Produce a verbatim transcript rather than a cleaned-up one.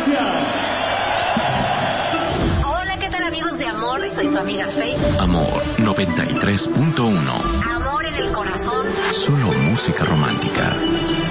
Hola, ¿qué tal, amigos de Amor? Soy su amiga Faith. Amor noventa y tres punto uno. Amor en el corazón. Solo música romántica.